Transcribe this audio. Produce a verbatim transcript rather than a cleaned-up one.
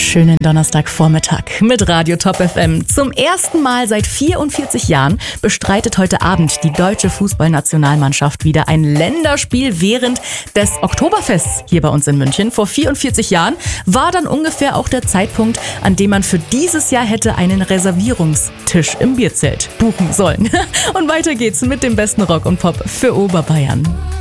schönen Donnerstagvormittag mit Radio Top F M. Zum ersten Mal seit vierundvierzig Jahren bestreitet heute Abend die deutsche Fußballnationalmannschaft wieder ein Länderspiel während des Oktoberfests hier bei uns in München. Vor vierundvierzig Jahren war dann ungefähr auch der Zeitpunkt, an dem man für dieses Jahr hätte einen Reservierungstisch im Bierzelt buchen sollen. Und weiter geht's mit dem besten Rock und Pop für Oberbayern.